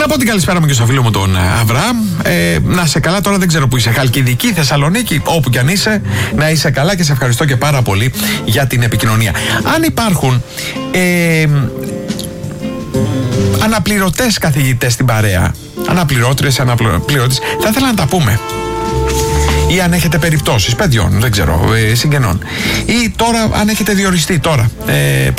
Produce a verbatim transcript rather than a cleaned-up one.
Να πω την καλησπέρα μου και στο φίλο μου τον Αβραάμ. Ε, να σε καλά, τώρα δεν ξέρω που είσαι. Χαλκιδική, Θεσσαλονίκη, όπου κι αν είσαι, να είσαι καλά και σε ευχαριστώ και πάρα πολύ για την επικοινωνία. Αν υπάρχουν ε, αναπληρωτές καθηγητές στην παρέα, αναπληρώτριες, αναπληρωτές, θα ήθελα να τα πούμε. Ή αν έχετε περιπτώσεις παιδιών, δεν ξέρω, ε, συγγενών. Ή τώρα, αν έχετε διοριστεί τώρα, ε,